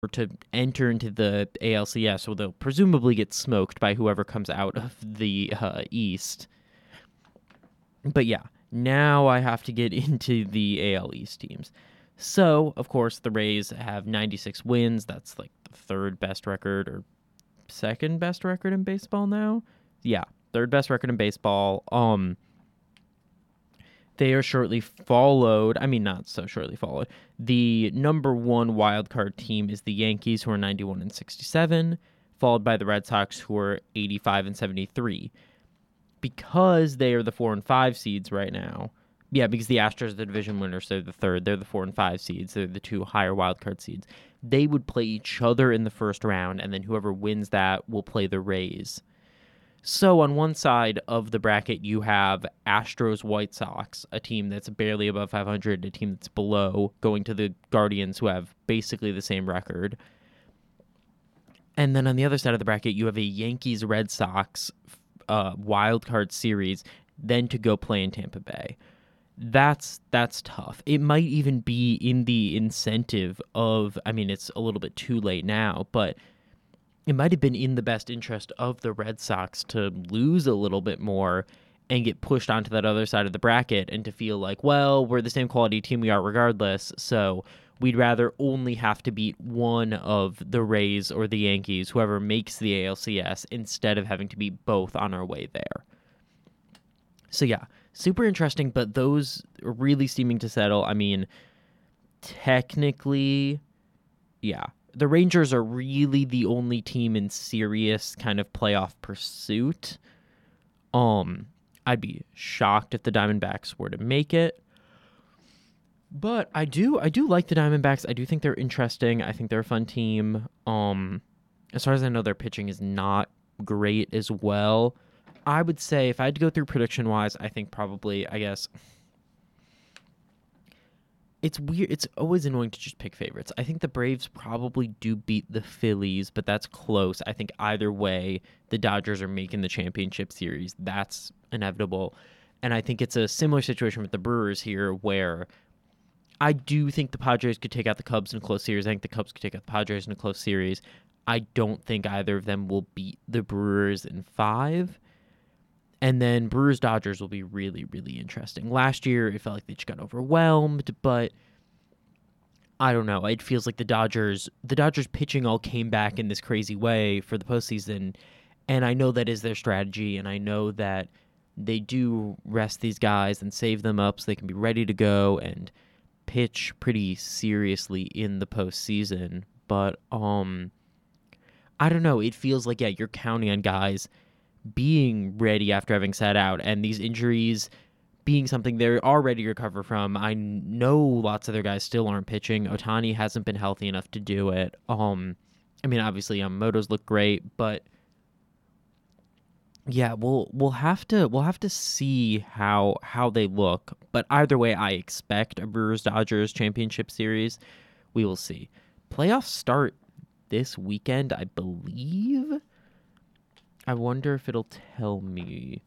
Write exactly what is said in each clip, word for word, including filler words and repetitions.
to enter into the A L C S, so they'll presumably get smoked by whoever comes out of the uh, East. But yeah, now I have to get into the A L East teams. So, of course, the Rays have ninety-six wins. That's like the third best record or second best record in baseball now. Yeah, third best record in baseball. Um, they are shortly followed. I mean, not so shortly followed. The number one wild card team is the Yankees, who are ninety-one and sixty-seven, followed by the Red Sox, who are eighty-five and seventy-three. Because they are the four and five seeds right now. Yeah, because the Astros are the division winners, they're the third. They're the four and five seeds. They're the two higher wildcard seeds. They would play each other in the first round, and then whoever wins that will play the Rays. So on one side of the bracket, you have Astros White Sox, a team that's barely above five hundred, a team that's below, going to the Guardians, who have basically the same record. And then on the other side of the bracket, you have a Yankees Red Sox uh, wild card series, then to go play in Tampa Bay. That's that's tough. It might even be in the incentive of, I mean, it's a little bit too late now, but it might have been in the best interest of the Red Sox to lose a little bit more and get pushed onto that other side of the bracket and to feel like, well, we're the same quality team we are regardless, so we'd rather only have to beat one of the Rays or the Yankees, whoever makes the A L C S, instead of having to beat both on our way there. So yeah, super interesting, but those are really seeming to settle. I mean, technically, yeah, the Rangers are really the only team in serious kind of playoff pursuit. Um, I'd be shocked if the Diamondbacks were to make it. But I do I do like the Diamondbacks. I do think they're interesting. I think they're a fun team. Um, as far as I know, their pitching is not great as well. I would say if I had to go through prediction-wise, I think probably, I guess, it's weird. It's always annoying to just pick favorites. I think the Braves probably do beat the Phillies, but that's close. I think either way, the Dodgers are making the championship series. That's inevitable. And I think it's a similar situation with the Brewers here, where I do think the Padres could take out the Cubs in a close series. I think the Cubs could take out the Padres in a close series. I don't think either of them will beat the Brewers in five. And then Brewers-Dodgers will be really, really interesting. Last year, it felt like they just got overwhelmed, but I don't know. It feels like the Dodgers, the Dodgers pitching all came back in this crazy way for the postseason, and I know that is their strategy, and I know that they do rest these guys and save them up so they can be ready to go and pitch pretty seriously in the postseason. But um, I don't know. It feels like, yeah, you're counting on guys being ready after having sat out, and these injuries being something they are ready to recover from. I know lots of their guys still aren't pitching. Ohtani hasn't been healthy enough to do it. Um, I mean, obviously, Yamamoto's look great, but yeah, we'll we'll have to we'll have to see how how they look. But either way, I expect a Brewers Dodgers championship series. We will see. Playoffs start this weekend, I believe. I wonder if it'll tell me.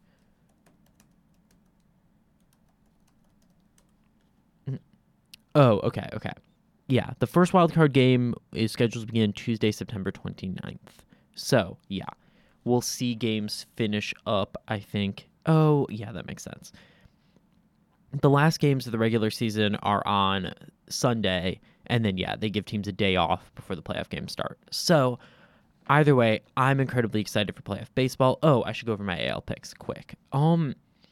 Oh, okay, okay. Yeah, the first wildcard game is scheduled to begin Tuesday, September twenty-ninth. So, yeah, we'll see games finish up, I think. Oh, yeah, that makes sense. The last games of the regular season are on Sunday, and then, yeah, they give teams a day off before the playoff games start. So, either way, I'm incredibly excited for playoff baseball. Oh, I should go over my A L picks quick. Um,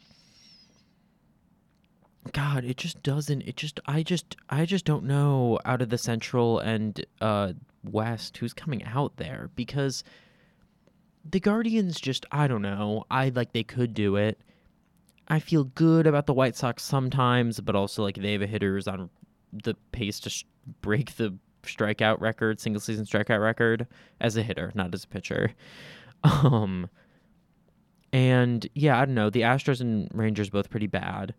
God, it just doesn't. It just, I just, I just don't know out of the Central and uh West who's coming out there, because the Guardians just, I don't know. I like they could do it. I feel good about the White Sox sometimes, but also like they have a hitter who's on the pace to sh- break the strikeout record, single season strikeout record, as a hitter, not as a pitcher. Um, and yeah, I don't know. The Astros and Rangers both pretty bad.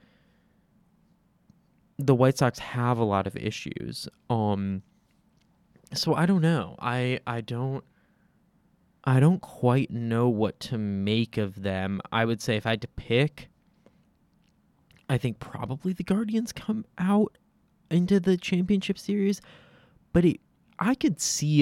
The White Sox have a lot of issues. Um, so I don't know. I I don't I don't quite know what to make of them. I would say if I had to pick, I think probably the Guardians come out into the championship series. But it, I could see